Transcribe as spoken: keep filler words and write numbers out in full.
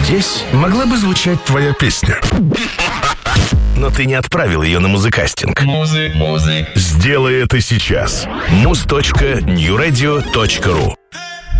Здесь могла бы звучать твоя песня. Но ты не отправил ее на музыкастинг. Музы, музы. Сделай это сейчас. муз точка нью радио точка ру